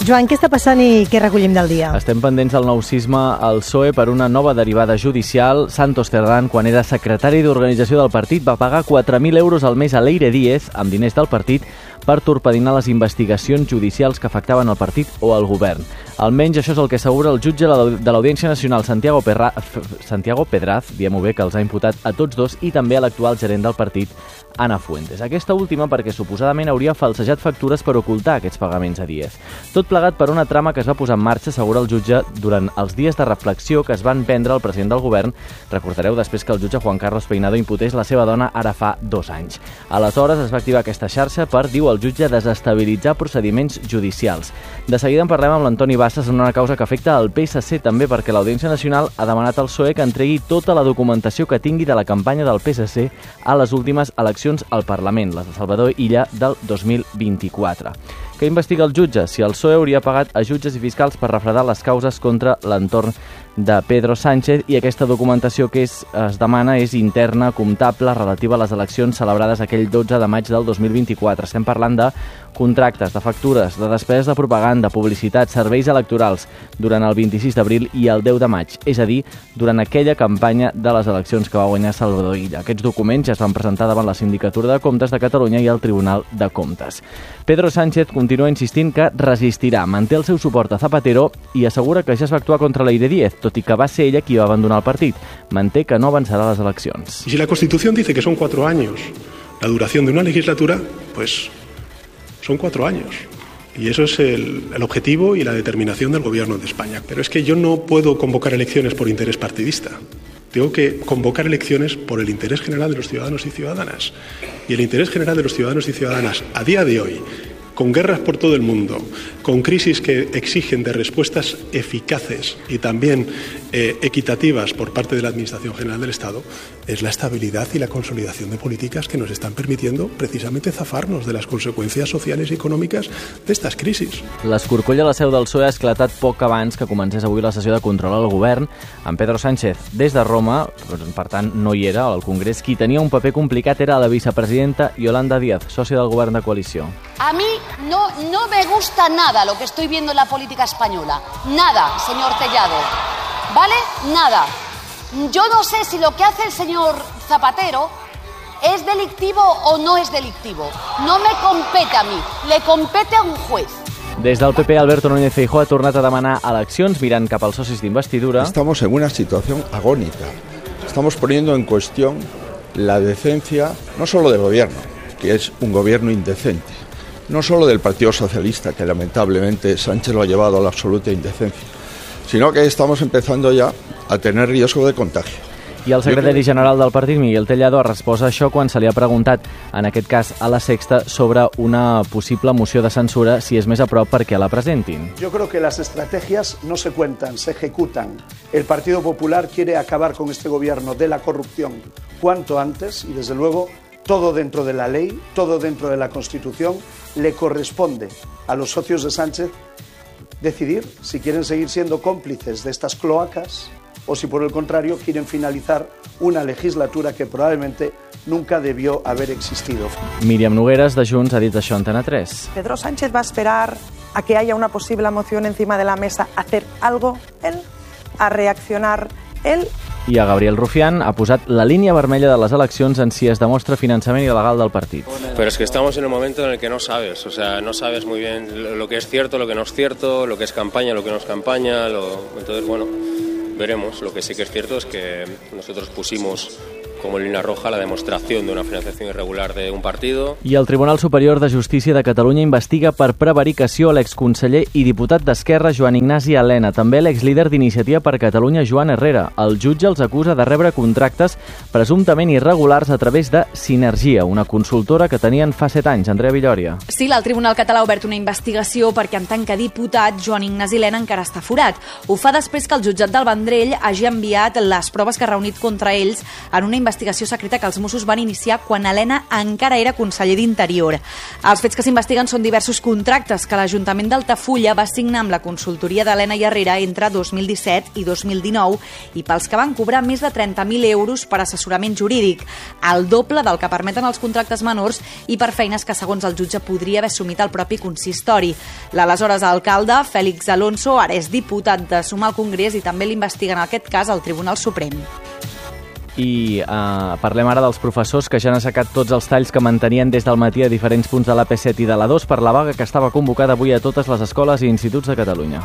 Joan, què està passant i què recollim del dia? Estem pendents del nou sisme al PSOE per una nova derivada judicial. Santos Cerdán, quan era secretari d'organització del partit, va pagar 4.000 euros al mes a Leire Díez, amb diners del partit, per torpedinar les investigacions judicials que afectaven el partit o el govern. Almenys això és el que assegura el jutge de l'Audiència Nacional, Santiago Pedraz, diem-ho bé, que els ha imputat a tots dos, i també a l'actual gerent del partit, Ana Fuentes. Aquesta última perquè suposadament hauria falsejat factures per ocultar aquests pagaments a Díez. Tot plegat per una trama que es va posar en marxa, assegura el jutge, durant els dies de reflexió que es van prendre al president del govern. Recordareu després que el jutge Juan Carlos Peinado imputés la seva dona ara fa 2 anys. Aleshores es va activar aquesta xarxa per, diu el jutge, desestabilitzar procediments judicials. De seguida en parlem amb l'Antoni Bassas en una causa que afecta el PSC també, perquè l'Audiència Nacional ha demanat al PSOE que entregui tota la documentació que tingui de la campanya del PSC a les últimes eleccions al Parlament, les de Salvador Illa del 2024. Què investiga el jutge? Si el PSOE hauria pagat a jutges i fiscals per refredar les causes contra l'entorn de Pedro Sánchez, i aquesta documentació que es demana és interna, comptable, relativa a les eleccions celebrades aquell 12 de maig del 2024. Estem parlant de contractes, de factures, de despeses de propaganda, publicitat, serveis electorals durant el 26 d'abril i el 10 de maig, és a dir, durant aquella campanya de les eleccions que va guanyar Salvador Illa. Aquests documents ja es van presentar davant la Sindicatura de Comptes de Catalunya i el Tribunal de Comptes. Pedro Sánchez continua insistint que resistirà, manté el seu suport a Zapatero i assegura que ja es va actuar contra Leire Díez, tot i que va ser ella qui va abandonar el partit. Manté que no avançarà a les eleccions. Y si la Constitución dice que son 4 años la duración de una legislatura, pues son 4 años. Y eso es el objetivo y la determinación del Gobierno de España. Pero es que yo no puedo convocar elecciones por interés partidista. Tengo que convocar elecciones por el interés general de los ciudadanos y ciudadanas. Y el interés general de los ciudadanos y ciudadanas a día de hoy, con guerras por todo el mundo, con crisis que exigen de respuestas eficaces y también equitativas por parte de la Administración General del Estado, es la estabilidad y la consolidación de políticas que nos están permitiendo precisamente zafarnos de las consecuencias sociales y econòmiques d'estes crisis. L'escorcoll a la seu del PSOE ha esclatat poc abans que comencés avui la sessió de control al govern, amb Pedro Sánchez des de Roma, per tant no hi era al Congrés. Qui tenia un paper complicat era la vicepresidenta Yolanda Díaz, sòcia del govern de coalició. A mí no me gusta nada lo que estoy viendo en la política española. Nada, señor Tellado. ¿Vale? Nada. Yo no sé si lo que hace el señor Zapatero es delictivo o no es delictivo. No me compete a mí, le compete a un juez. Des del PP, Alberto Núñez Feijóo ha tornat a demanar eleccions mirant cap als socis d'investidura. Estamos en una situación agónica. Estamos poniendo en cuestión la decencia, no solo del gobierno, que es un gobierno indecente, no solo del Partido Socialista, que lamentablemente Sánchez lo ha llevado a la absoluta indecencia, sinó que estamos empezando ja a tener riesgo de contagio. I el secretari general del partit, Miguel Tellado, ha respost a això quan se li ha preguntat, en aquest cas a La Sexta, sobre una possible moció de censura, si és més a prop perquè la presentin. Yo creo que las estrategias no se cuentan, se ejecutan. El Partido Popular quiere acabar con este gobierno de la corrupción cuanto antes y, desde luego, todo dentro de la ley, todo dentro de la Constitución. Le corresponde a los socios de Sánchez decidir si quieren seguir siendo cómplices de estas cloacas o si, por el contrario, quieren finalizar una legislatura que probablemente nunca debió haber existido. Míriam Nogueras, de Junts, ha dit això a Antena 3. ¿Pedro Sánchez va a esperar a que haya una posible moción encima de la mesa a hacer algo él? ¿A reaccionar él? I a Gabriel Rufián ha posat la línia vermella de les eleccions en si es demostra finançament il·legal del partit. Pero es que estamos en un momento en el que no sabes, o sea, no sabes muy bien lo que es cierto, lo que no es cierto, lo que es campaña, lo que no es campaña, entonces, bueno, veremos. Lo que sí que es cierto es que nosotros pusimos como línea roja la demostración de una financiación irregular de un partido. I el Tribunal Superior de Justícia de Catalunya investiga per prevaricació l'exconseller i diputat d'Esquerra Joan Ignasi Elena, també l'exlíder d'Iniciativa per Catalunya Joan Herrera. El jutge els acusa de rebre contractes presumptament irregulars a través de Sinergia, una consultora que tenien fa 7 anys. Andrea Villòria. Sí, el Tribunal Català ha obert una investigació perquè en tant que diputat Joan Ignasi Elena encara està forat. Ho fa després que el jutjat del Vendrell hagi enviat les proves que ha reunit contra ells en una investigació secreta que els Mossos van iniciar quan Elena encara era conseller d'Interior. Els fets que s'investiguen són diversos contractes que l'Ajuntament d'Altafulla va signar amb la consultoria d'Helena i Herrera entre 2017 i 2019 i pels que van cobrar més de 30.000 euros per assessorament jurídic, el doble del que permeten els contractes menors i per feines que, segons el jutge, podria haver assumit el propi consistori. L'aleshores alcalde, Félix Alonso, ara és diputat de Sumar al Congrés i també l'investiga en aquest cas al Tribunal Suprem. I parlem ara dels professors que ja han assecat tots els talls que mantenien des del matí a diferents punts de l'AP7 i de la 2 per la vaga que estava convocada avui a totes les escoles i instituts de Catalunya.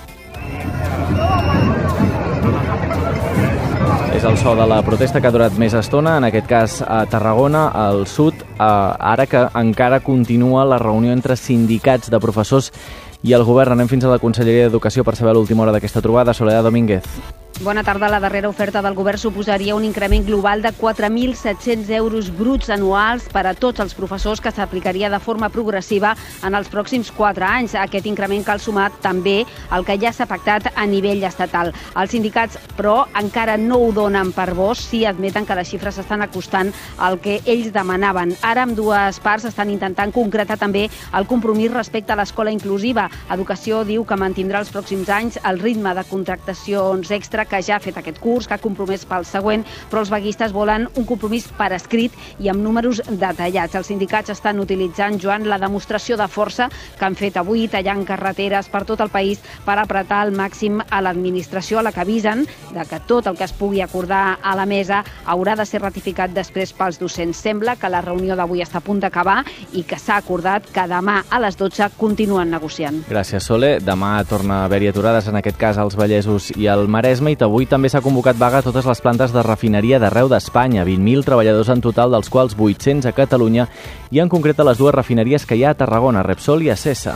És el so de la protesta que ha durat més estona, en aquest cas a Tarragona, al sud, ara que encara continua la reunió entre sindicats de professors i el govern. Anem fins a la Conselleria d'Educació per saber l'última hora d'aquesta trobada. Soledad Domínguez. Bona tarda. La darrera oferta del govern suposaria un increment global de 4.700 euros bruts anuals per a tots els professors que s'aplicaria de forma progressiva en els pròxims 4 anys. Aquest increment cal sumar també el que ja s'ha pactat a nivell estatal. Els sindicats, però, encara no ho donen per bo, si admeten que les xifres s'estan acostant al que ells demanaven. Ara, amb dues parts, estan intentant concretar també el compromís respecte a l'escola inclusiva. Educació diu que mantindrà els pròxims anys el ritme de contractacions extra que ja ha fet aquest curs, que ha compromès pel següent, però els vaguistes volen un compromís per escrit i amb números detallats. Els sindicats estan utilitzant, Joan, la demostració de força que han fet avui, tallant carreteres per tot el país per apretar al màxim a l'administració, a la que avisen de que tot el que es pugui acordar a la mesa haurà de ser ratificat després pels docents. Sembla que la reunió d'avui està a punt d'acabar i que s'ha acordat que demà a les 12 continuen negociant. Gràcies, Sole. Demà torna a haver-hi aturades, en aquest cas als Vallesos i al Maresme, i avui també s'ha convocat vaga a totes les plantes de refineria d'arreu d'Espanya. 20.000 treballadors en total, dels quals 800 a Catalunya i en concret a les dues refineries que hi ha a Tarragona, Repsol i Acesa.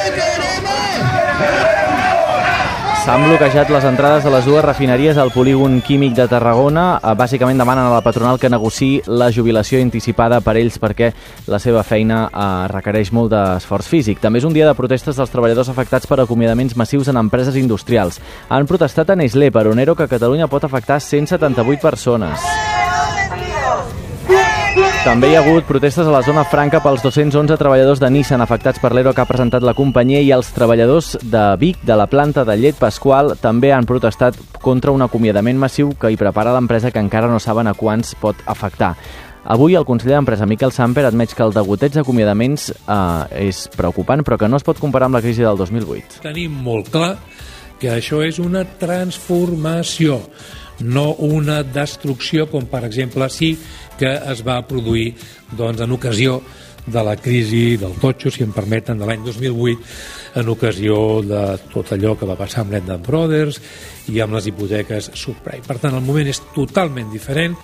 S'han bloquejat les entrades de les dues refineries al polígon químic de Tarragona. Bàsicament demanen a la patronal que negociï la jubilació anticipada per ells perquè la seva feina requereix molt d'esforç físic. També és un dia de protestes dels treballadors afectats per acomiadaments massius en empreses industrials. Han protestat a Nestlé per un ERO que a Catalunya pot afectar 178 persones. També hi ha hagut protestes a la zona franca pels 211 treballadors de Nissan afectats per l'ERO que ha presentat la companyia, i els treballadors de Vic, de la planta de llet Pasqual, també han protestat contra un acomiadament massiu que hi prepara l'empresa, que encara no saben a quants pot afectar. Avui el conseller d'Empresa, Miquel Samper, admet que el degoteig d'acomiadaments és preocupant, però que no es pot comparar amb la crisi del 2008. Tenim molt clar que això és una transformació, no una destrucció, com per exemple sí que es va produir en ocasió de la crisi del totxo, si em permeten, de l'any 2008, en ocasió de tot allò que va passar amb Lehman Brothers i amb les hipoteques subprime. Per tant, el moment és totalment diferent.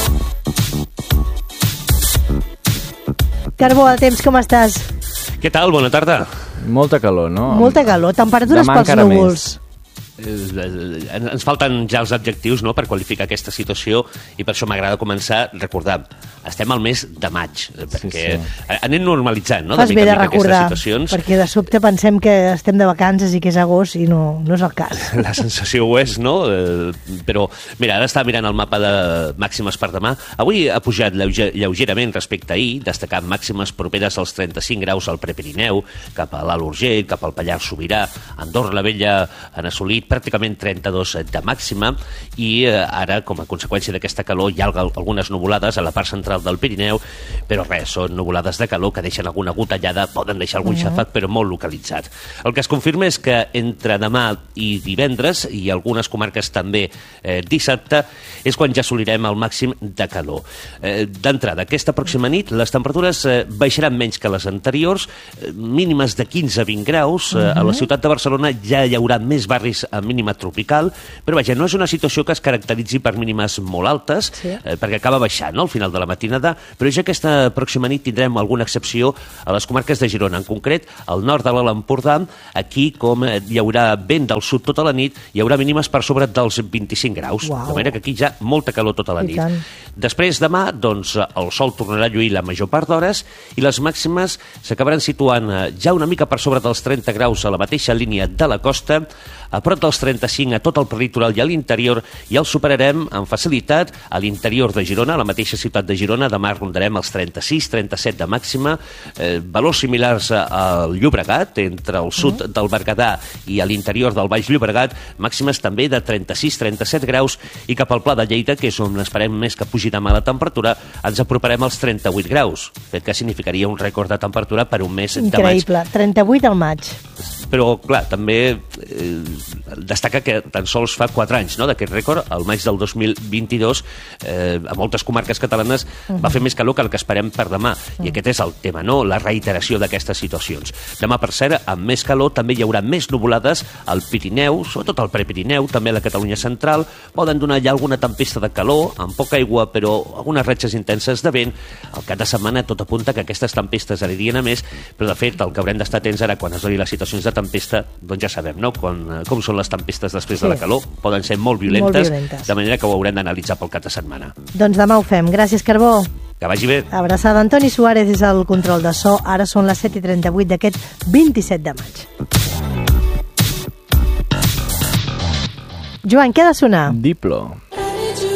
Carbó, el temps, com estàs? Què tal? Bona tarda. Molta calor, no? Molta calor, temperatures pels núvols. Ens falten ja els adjectius, no?, per qualificar aquesta situació, i per això m'agrada començar recordant. Estem al mes de maig, perquè anem normalitzant, no?, Fas bé de recordar, situacions. perquè de sobte pensem que estem de vacances i que és agost i no és el cas. La sensació ho és, no? Però, mira, ara estava mirant el mapa de màximes per demà. Avui ha pujat lleugerament respecte a ahir, destacant màximes properes als 35 graus al Prepirineu, cap a l'Alt Urgell, cap al Pallars Sobirà. Andorra la Vella han assolit pràcticament 32 de màxima, i ara, com a conseqüència d'aquesta calor, hi ha algunes nuvolades a la part central del Pirineu, però res, són nuvolades de calor que deixen alguna gotellada, poden deixar algun xafat, però molt localitzat. El que es confirma és que entre demà i divendres, i algunes comarques també dissabte, és quan ja assolirem el màxim de calor. D'entrada, aquesta pròxima nit les temperatures baixaran menys que les anteriors, mínimes de 15 a 20 graus. A la ciutat de Barcelona ja hi haurà més barris a mínima tropical, però vaja, no és una situació que es caracteritzi per mínimes molt altes, perquè acaba baixant al final de la matinada, però ja aquesta pròxima nit tindrem alguna excepció a les comarques de Girona, en concret al nord de l'Alt Empordà. Aquí, com hi haurà vent del sud tota la nit, hi haurà mínimes per sobre dels 25 graus, de manera que aquí ja molta calor tota la nit. Després, demà, doncs, el sol tornarà a lluir la major part d'hores i les màximes s'acabaran situant ja una mica per sobre dels 30 graus a la mateixa línia de la costa. a prop dels 35 a tot el litoral i a l'interior, i el superarem amb facilitat a l'interior de Girona, a la mateixa ciutat de Girona. Demà rondarem els 36-37 de màxima, valors similars al Llobregat, entre el sud del Berguedà i a l'interior del Baix Llobregat, màximes també de 36-37 graus, i cap al Pla de Lleida, que és on esperem més que pugi demà la temperatura, ens aproparem als 38 graus, fet que significaria un rècord de temperatura per un mes de maig. Increïble, 38 al maig. Però, clar, també destaca que tan sols fa 4 anys, no?, d'aquest rècord. Al maig del 2022, a moltes comarques catalanes va fer més calor que el que esperem per demà. I aquest és el tema, no?, la reiteració d'aquestes situacions. Demà, per cert, amb més calor també hi haurà més nuvolades al Pirineu, sobretot al Prepirineu, també a la Catalunya central. Poden donar ja alguna tempesta de calor, amb poca aigua, però algunes ratxes intenses de vent. Al cap de setmana tot apunta que aquestes tempestes anirien a més, però de fet el que haurem d'estar atents ara quan es donin les situacions de tempesta, doncs ja sabem, no?, com són les tempestes després de la calor. Poden ser molt violentes, de manera que ho haurem d'analitzar pel cap de setmana. Doncs demà ho fem. Gràcies, Carbó. Que vagi bé. Abraçada. Antoni Suárez és el control de so. Ara són les 7:38 d'aquest 27 de maig. Joan, què ha de sonar? Diplo.